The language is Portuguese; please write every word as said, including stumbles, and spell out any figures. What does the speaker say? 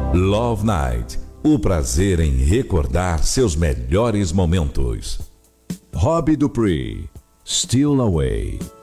Love Night, o prazer em recordar seus melhores momentos. Robbie Dupree, Still Away.